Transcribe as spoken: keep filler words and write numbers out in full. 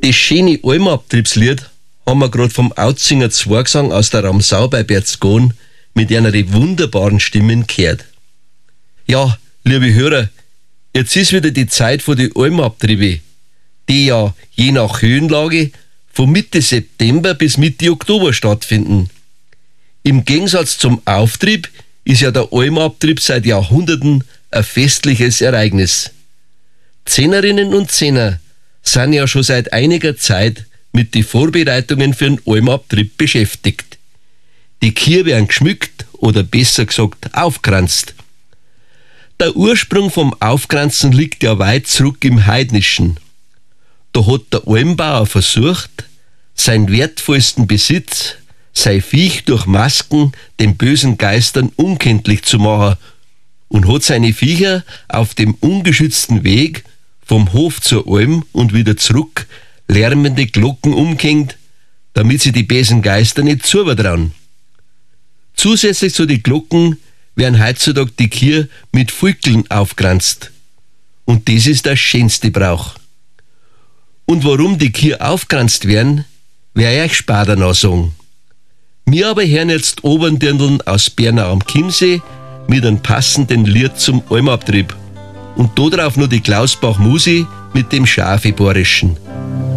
Das schöne Almabtriebslied haben wir gerade vom Auzinger Zwergsang aus der Ramsau bei Berchtesgaden mit einer wunderbaren Stimme gehört. Ja, liebe Hörer, jetzt ist wieder die Zeit für die Almabtriebe, die ja je nach Höhenlage von Mitte September bis Mitte Oktober stattfinden. Im Gegensatz zum Auftrieb ist ja der Almabtrieb seit Jahrhunderten ein festliches Ereignis. Zehnerinnen und Zehner sind ja schon seit einiger Zeit mit den Vorbereitungen für den Almabtrieb beschäftigt. Die Kühe werden geschmückt oder besser gesagt aufgeranzt. Der Ursprung vom Aufgranzen liegt ja weit zurück im Heidnischen. Da hat der Almbauer versucht, seinen wertvollsten Besitz, sein Viech durch Masken den bösen Geistern unkenntlich zu machen und hat seine Viecher auf dem ungeschützten Weg vom Hof zur Alm und wieder zurück lärmende Glocken umgehängt, damit sie die bösen Geister nicht zuvertrauen. Zusätzlich zu den Glocken werden heutzutage die Kühe mit Fulkeln aufgranzt. Und das ist der schönste Brauch. Und warum die Kühe aufgranzt werden, werde ich euch später noch sagen. Wir aber hören jetzt Oberndirndln aus Bernau am Chiemsee mit einem passenden Lied zum Almabtrieb. Und da drauf noch die Klausbach-Musi mit dem Schafeborischen.